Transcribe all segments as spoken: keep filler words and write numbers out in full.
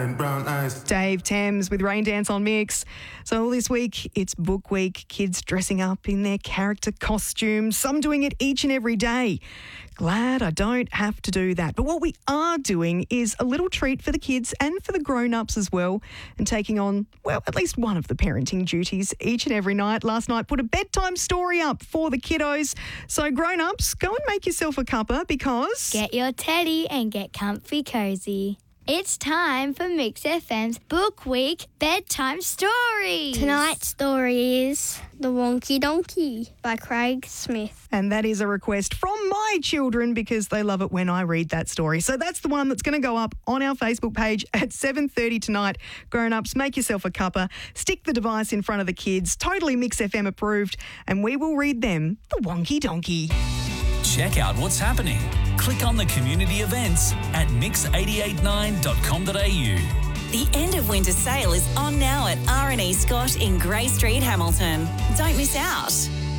and brown eyes. Dave Thames with Rain Dance on Mix. So all this week, it's book week. Kids dressing up in their character costumes, some doing it each and every day. Glad I don't have to do that. But what we are doing is a little treat for the kids and for the grown-ups as well, and taking on, well, at least one of the parenting duties each and every night. Last night, put a bedtime story up for the kiddos. So grown-ups, go and make yourself a cuppa because... Get your teddy and get comfy cozy. It's time for Mix F M's Book Week Bedtime Stories. Tonight's story is The Wonky Donkey by Craig Smith. And that is a request from my children because they love it when I read that story. So that's the one that's going to go up on our Facebook page at seven thirty tonight. Grown-ups, make yourself a cuppa, stick the device in front of the kids, totally Mix F M approved, and we will read them The Wonky Donkey. Check out what's happening. Click on the community events at mix eight eight nine dot com dot a u. The end of winter sale is on now at R and E Scott in Grey Street, Hamilton. Don't miss out.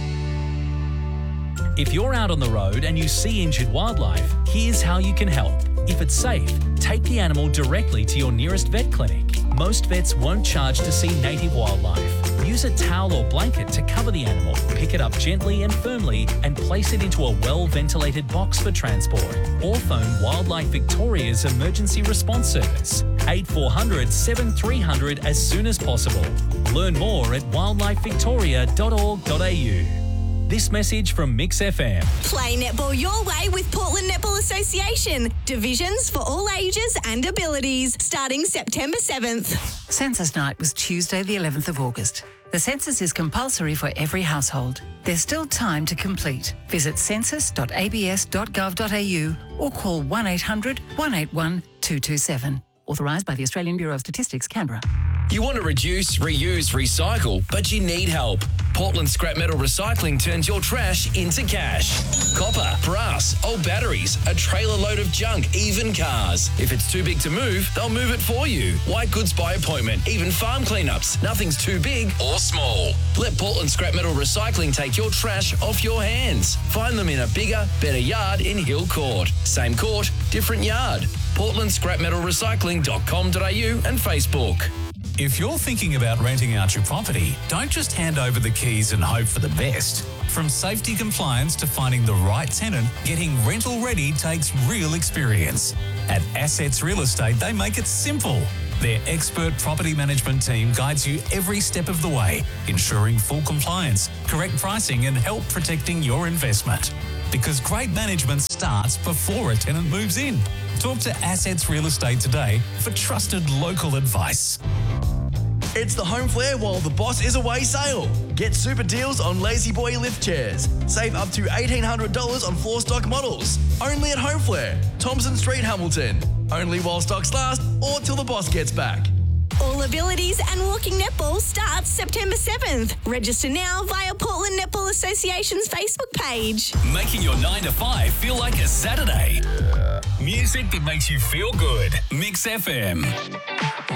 If you're out on the road and you see injured wildlife, here's how you can help. If it's safe, take the animal directly to your nearest vet clinic. Most vets won't charge to see native wildlife. Use a towel or blanket to cover the animal. Pick it up gently and firmly and place it into a well-ventilated box for transport. Or phone Wildlife Victoria's Emergency Response Service, eight four hundred, seven three hundred as soon as possible. Learn more at wildlife victoria dot org dot a u. This message from Mix F M. Play netball your way with Portland Netball Association. Divisions for all ages and abilities, starting September seventh. Census night was Tuesday, the eleventh of August. The census is compulsory for every household. There's still time to complete. Visit census dot a b s dot gov dot a u or call one eight hundred, one eight one, two two seven. Authorised by the Australian Bureau of Statistics, Canberra. You want to reduce, reuse, recycle, but you need help. Portland Scrap Metal Recycling turns your trash into cash. Copper, brass, old batteries, a trailer load of junk, even cars. If it's too big to move, they'll move it for you. White goods by appointment, even farm cleanups. Nothing's too big or small. Let Portland Scrap Metal Recycling take your trash off your hands. Find them in a bigger, better yard in Hill Court. Same court, different yard. portland scrap metal recycling dot com dot a u and Facebook. If you're thinking about renting out your property, don't just hand over the keys and hope for the best. From safety compliance to finding the right tenant, getting rental ready takes real experience. At Assets Real Estate, they make it simple. Their expert property management team guides you every step of the way, ensuring full compliance, correct pricing and help protecting your investment. Because great management starts before a tenant moves in. Talk to Assets Real Estate today for trusted local advice. It's the Home Flair while the boss is away sale. Get super deals on Lazy Boy lift chairs. Save up to eighteen hundred dollars on floor stock models. Only at Home Flair, Thompson Street, Hamilton. Only while stocks last or till the boss gets back. All abilities and walking netball starts September seventh. Register now via Portland Netball Association's Facebook page. Making your nine to five feel like a Saturday. Music that makes you feel good. Mix F M.